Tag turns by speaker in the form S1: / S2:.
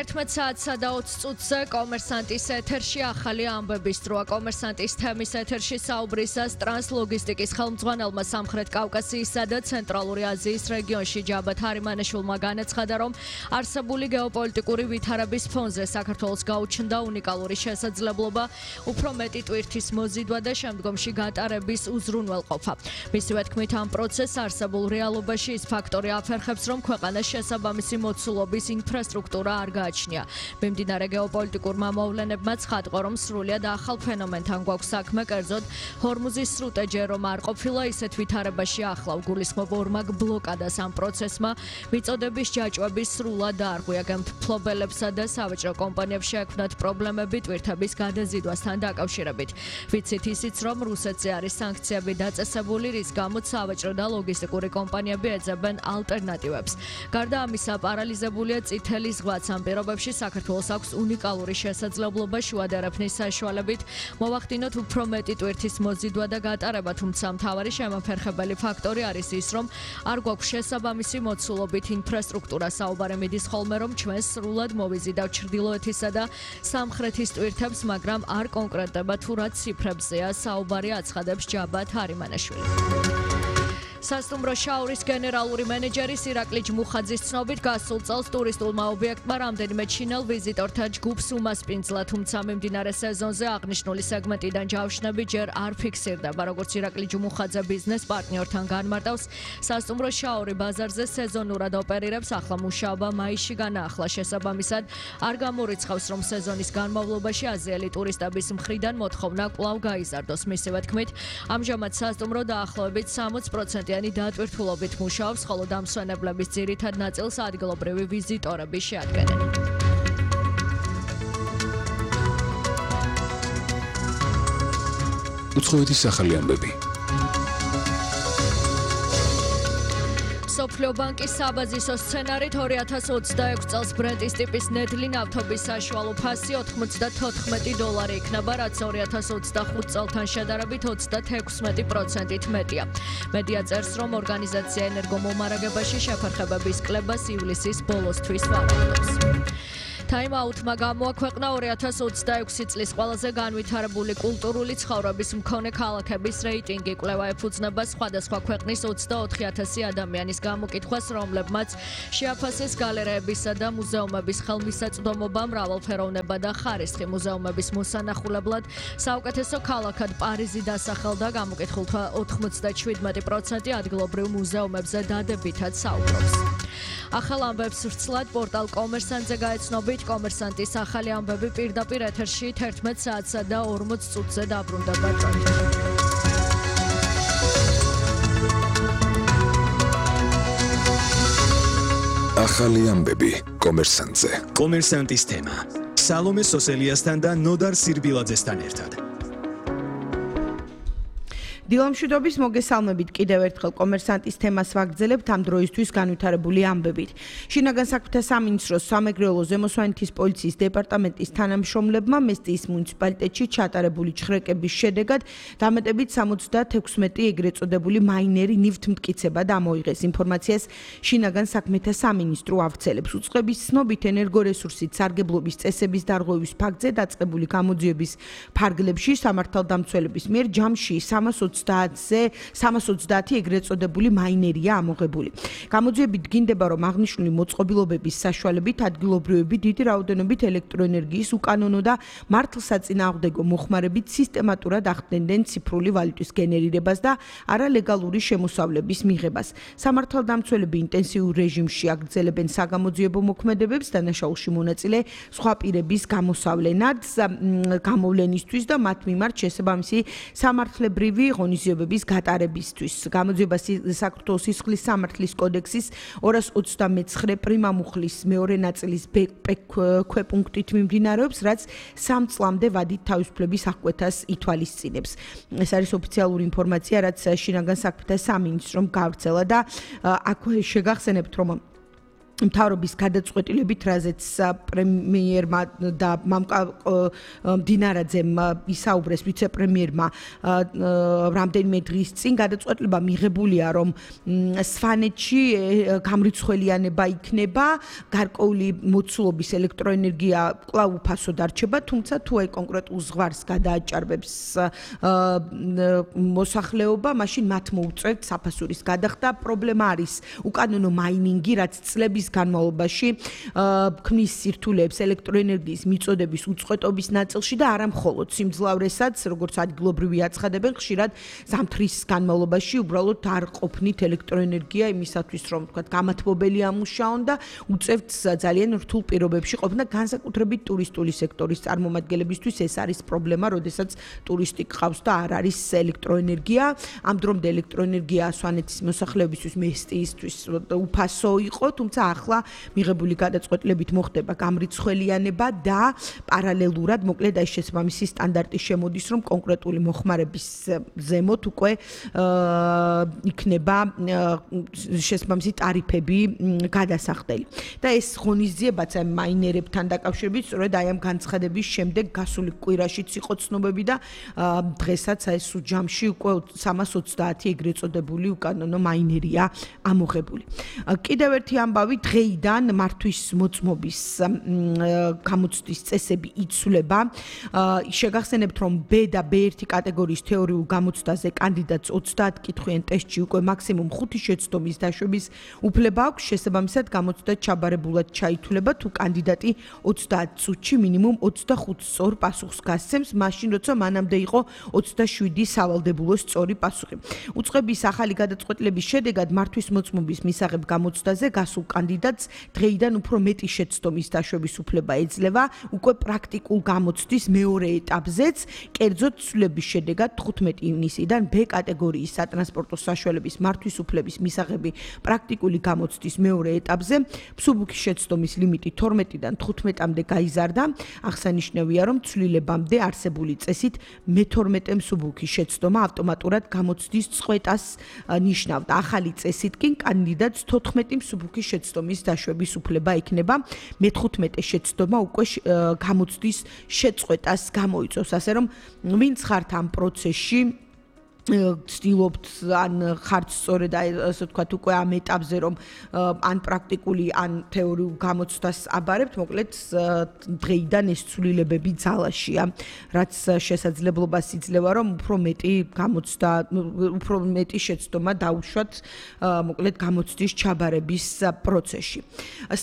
S1: 11 საათსა და 20 წუთზე კომერსანტის ეთერში ახალი ამბების დროა. კომერსანტის თემის ეთერში საუბრისას ტრანსლოგისტიკის ხელმძღვანელმა სამხრეთ კავკასიისა და ცენტრალური აზიის რეგიონში ჯაბათ ჰარიმანაშვილმა განაცხადა, რომ არსებული გეოპოლიტიკური ვითარების ფონზე საქართველოს გაუჩნდა უნიკალური შესაძლებლობა უფრო მეტი ტვირთის მოზიდვა და შემდგომში გატარების უზრუნველყოფა. მისივე თქმით, ამ პროცესს არსებულ რეალობაში ის ფაქტორი აფერხებს, რომ ქვეყანას შესაბამისი მოცულობის ინფრასტრუქტურა არ გააჩნია. მიმდინარე გეოპოლიტიკურმა მოვლენებმა ცხადყო, რომ სრულიად ახალ ფენომენთან გვაქვს საქმე, კერძოდ ჰორმუზის სრუტე ჯერ რომ არ ყოფილა, ისეთ ვითარებაში ახლა გულისხმობ ორმაგ ბლოკადას ამ პროცესმა მიწოდების ჯაჭვების სრულად დაარღვია. გემთმფლობელებსა და სავაჭრო კომპანიებს შეექმნათ პრობლემები ტვირთების გადაზიდვასთან დაკავშირებით. ვიცით ისიც, რომ რუსეთზე არის სანქციები დაწესებული, რის გამოც სავაჭრო და ლოგისტიკური კომპანიები ეძებენ ალტერნატივებს. გარდა ამისა, პარალიზებულია წითელი ზღვაც. ამ პირობებში საქართველოს აქვს უნიკალური შესაძლებლობა შუა დერეფნის საშუალებით მოვახდინოთ უფრო მეტი ტვირთის მოზიდვა და გატარება, თუმცა მთავარი შემაფერხებელი ფაქტორი არის ის, რომ არ გვაქვს შესაბამისი მოცულობით ინფრასტრუქტურა. საუბარი მიდის ხოლმე, რომ ჩვენ სრულად მოვიზიდავ ჩრდილოეთისა და სამხრეთის ტვირთებს, მაგრამ არ კონკრეტდება თუ რა ციფრებზეა საუბარი, აცხადებს ჯაბათ ჰარიმანაშვილი. სასტუმრო შაურის გენერალური მენეჯერის ირაკლი ჯმუხაძის ცნობით, გასულ წელს ტურისტულმა ობიექტმა რამდენიმე ჩინელ ვიზიტორთა ჯგუფს უმასპინძლა, თუმცა მიმდინარე სეზონზე აღნიშნული სეგმენტიდან ჯავშნები ჯერ არ ფიქსირდება. როგორც ირაკლი ჯმუხაძე ბიზნეს პარტნიორთან განმარტავს, სასტუმრო შაური ბაზარზე სეზონურად ოპერირებს, ახლა მუშაობა მაისში განაახლა. შესაბამისად, არ გამორიცხავს, რომ სეზონის განმავლობაში აზიელი ტურისტების მხრიდან მოთხოვნა კვლავ გაიზარდოს. მისივე თქმით, ამჟამად სასტუმრო დაახლოებით 60% დატვირთულობით მუშაობს, ხოლო დამსვენებლების ძირითად ნაწილს ადგილობრივი ვიზიტორები შეადგენენ.
S2: უცხოეთის ახალი ამბები.
S1: მსოფლიო ბანკის საბაზისო სცენარით 2026 წელს ბრენტის ტიპის ნედლი ნავთობის საშუალო ფასი $94 იქნება, რაც 2025 წელთან შედარებით 36%-ით მეტია. მედია წერს, რომ ორგანიზაცია ენერგომომარაგებაში შეფერხებების კლებას ივლისის ბოლოსთვის ვარაუდობს. Time-out-მა გამოაქვეყნა 2026 წლის ყველაზე განვითარებული კულტურული ცხოვრების მქონე ქალაქების რეიტინგი. კვლევა ეფუძნება სხვადასხვა ქვეყნის 24,000 ადამიანის გამოკითხვას, რომლებმაც შეაფასეს გალერეებისა და მუზეუმების ხელმისაწვდომობა, მრავალფეროვნება და ხარისხი. მუზეუმების მოსანახულებლად საუკეთესო ქალაქად პარიზი დასახელდა. გამოკითხულთა 97% ადგილობრივ მუზეუმებზე დადებითად საუბრობს. ახალ ამბებს ვრცლად პორტალ კომერსანტზე გაეცნობით, კომერსანტის ახალი ამბები პირდაპირ ეთერში 11 საათსა და 40 წუთზე დაბრუნდება.
S2: ახალი ამბები კომერსანტზე.
S3: კომერსანტის თემა. სალომე სოსელიასთან და ნოდარ სირბილაძესთან ერთად.
S4: დილამშვიდობის მოგესალმებით კიდევ ერთხელ კომერსანტის თემას ვაგრძელებთ ამ დროისთვის განვითარებული ამბებით. შინაგან საქმეთა სამინისტროს სამეგრელო ზემოსვანეთის პოლიციის დეპარტამენტის თანამშრომლებმა მესტიის მუნიციპალიტეტში ჩატარებული ჩხრეკების შედეგად დამატებით 76 ეგრეთ წოდებული მაინერი ნივთმტკიცება დამოიღეს. ინფორმაციას შინაგან საქმეთა სამინისტრო ავრცელებს. უწყების ცნობით ენერგორესურსით სარგებლობის წესების დარღვევის ფაქტზე დაწყებული გამოძიების ფარგლებში სამართალდამცველების მიერ ჯამში 320 ეგრეთ წოდებული მაინერია ამოღებული. გამოძიებით დგინდება, რომ აღნიშნული მოწყობილობების საშუალებით ადგილობრივები დიდი რაოდენობით ელექტროენერგიის უკანონო და მართლსაწინააღმდეგო მოხმარებით სისტემატურად ახდენდნენ ციფრული ვალუტის გენერირებას და არალეგალური შემოსავლების მიღებას. სამართალდამცველები ინტენსიურ რეჟიმში აგრძელებენ საგამოძიებო მოქმედებებს დანაშაულში მონაწილე სხვა პირების გამოსავლენად, გამოვლენისთვის და მათ მიმართ შესაბამისი სამართლებრივი ღონისძიებების გატარებისთვის. გამოძიება საქართველოს სისხლის სამართლის კოდექსის 229 პრიმა მუხლის მეორე ნაწილის ქვეპუნქტით მიმდინარეობს, რაც 3 წლამდე ვადით თავისუფლების აღკვეთას ითვალისწინებს. ეს არის ოფიციალური ინფორმაცია, რაც შინაგან საქმეთა სამინისტრომ გავრცელა და აქ შეგახსენებთ, რომ მთავრობის გადაწყვეტილებით, რაზეც პრემიერმა და მამკა დინარაძემ ისაუბრეს ვიცე-პრემიერმა რამდენიმე დღის წინ გადაწყვეტილება მიღებულია, რომ სვანეთში გამრიცხველიანება იქნება, გარკვეული მოცულობის ელექტროენერგია კვლავ უფასო დარჩება, თუმცა თუ აი კონკრეტულ ზღვარს გადააჭარბებს მოსახლეობა, მაშინ მათ მოუწევთ საფასურის გადახდა. პრობლემა არის უკანონო მაინინგი, რაც წლების განმავლობაში ქმნის სირთულეებს ელექტროენერგიის მიწოდების უწყვეტობის ნაწილში და არა მხოლოდ სიმძლავრესაც, როგორც ადგილობრივი აცხადებენ, ხშირად ზამთრის განმავლობაში უბრალოდ არ ყოფნით ელექტროენერგია იმისათვის, რომ თქვათ, გამათბობელი ამუშაონ და უწევთ ძალიან რთულ პირობებში ყოფნა, განსაკუთრებით ტურისტული სექტორის წარმომადგენლებისთვის ეს არის პრობლემა, როდესაც ტურისტი გყავს და არ არის ელექტროენერგია. ამ დრომდე ელექტროენერგია სვანეთის მოსახლეობისთვის მესტიისთვის უფასო იყო, თუმცა ახლა მიღებული გადაწყვეტილებით მოხდება გამრიცხველიანება და პარალელურად, მოკლედ აი შესაბამისი სტანდარტი შემოდის, რომ კონკრეტული მოხმარების ზემოთ უკვე იქნება შესაბამისი ტარიფები გადასახდელი. და ეს ღონისძიებაც აი მაინერებთან დაკავშირებით, სწორედ აი ამ განცხადების შემდეგ გასული კვირაშიც იყო ცნობები და დღესაც აი სუჯამში უკვე 330 ეგრეთ წოდებული უკანონო მაინერია ამოღებული. კიდევ ერთი ამბავი, დღეიდან მართვის მოწმობის გამოცდის წესები იცვლება. შეგახსენებთ, რომ B და B1 კატეგორიის თეორიულ გამოცდაზე კანდიდატს 30 კითხვიან ტესტში უკვე მაქსიმუმ 5 შეცდომის დაშვების უფლება აქვს. შესაბამისად, გამოცდა ჩაბარებულად ჩაითვლება, თუ კანდიდატი 30 წუთში მინიმუმ 25 სწორ პასუხს გასცემს, მაშინ როცა მანამდე იყო 27 სავალდებულო სწორი პასუხი. უწყების ახალი გადაწყვეტილების შედეგად მართვის მოწმობის მისაღებ გამოცდაზე გასულ კანდიდატს დღეიდან უფრო მეტი შეცდომის დაშვების უფლება ეძლევა, უკვე პრაქტიკულ გამოცდის მეორე ეტაპზეც, კერძოდ ცვლილების შედეგად 15 ივნისიდან B კატეგორიის სატრანსპორტო საშუალების მართვის უფლების მისაღები პრაქტიკული გამოცდის მეორე ეტაპზე მსუბუქი შეცდომის ლიმიტი 12-დან 15-მდე გაიზარდა. აღსანიშნავია, რომ ცვლილებამდე არსებული წესით მე-12 მსუბუქი შეცდომა ავტომატურად გამოცდის წყვეტას ნიშნავდა. ახალი წესით კი კანდიდატს 14 მსუბუქი შეცდომის დაშვების უფლება ექნება. მე-15 შეცდომა უკვე გამოცდის შეწყვეტას გამოიწვევს, ასე რომ ვინც ხართ ამ პროცესში ცდილობთ ან ხართ სწორედ ასე ვთქვათ უკვე ამ ეტაპზე რომ ან პრაქტიკული ან თეორიულ გამოცდას აბარებთ, მოკლედ დღეიდან ეს ცვლილებები ძალაშია, რაც შესაძლებლობას იძლევა, რომ უფრო მეტი გამოცდა, უფრო მეტი შეცდომა დაუშვათ, მოკლედ გამოცდის ჩაბარების პროცესში.